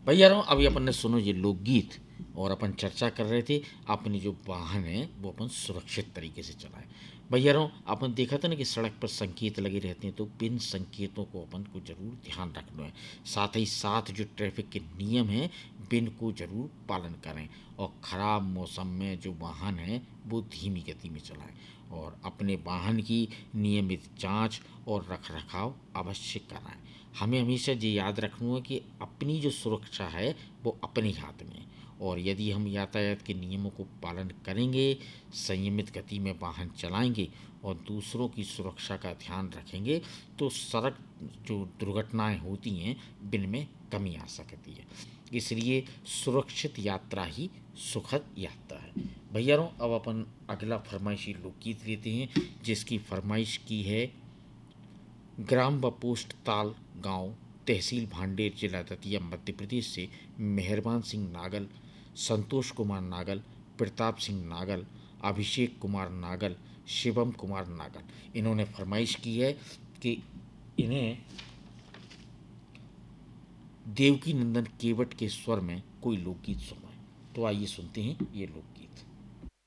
भैया अभी अपन ने सुनो ये लोकगीत और अपन चर्चा कर रहे थे अपनी जो वाहन है वो अपन सुरक्षित तरीके से चलाएं। भैया अपन देखा था ना कि सड़क पर संकेत लगे रहते हैं, तो बिन संकेतों को अपन को जरूर ध्यान रखना है। साथ ही साथ जो ट्रैफिक के नियम हैं बिन को जरूर पालन करें, और ख़राब मौसम में जो वाहन है वो धीमी गति में चलाएं, और अपने वाहन की नियमित जांच और रख रखाव अवश्य कराएं। हमें हमेशा ये याद रखना है कि अपनी जो सुरक्षा है वो अपने हाथ में है, और यदि हम यातायात के नियमों को पालन करेंगे, संयमित गति में वाहन चलाएंगे और दूसरों की सुरक्षा का ध्यान रखेंगे, तो सड़क जो दुर्घटनाएं होती हैं बिनमें कमी आ सकती है। इसलिए सुरक्षित यात्रा ही सुखद यात्रा है। भैया अब अपन अगला फरमाइशी लोकगीत लेते हैं, जिसकी फरमाइश की है ग्राम व पोस्ट ताल गांव, तहसील भांडेर, जिला दतिया, मध्य प्रदेश से मेहरबान सिंह नागल, संतोष कुमार नागल, प्रताप सिंह नागल, अभिषेक कुमार नागल, शिवम कुमार नागल, इन्होंने फरमाइश की है कि इन्हें देवकी नंदन केवट के स्वर में कोई लोकगीत सुनाए। तो आइए सुनते हैं ये लोकगीत।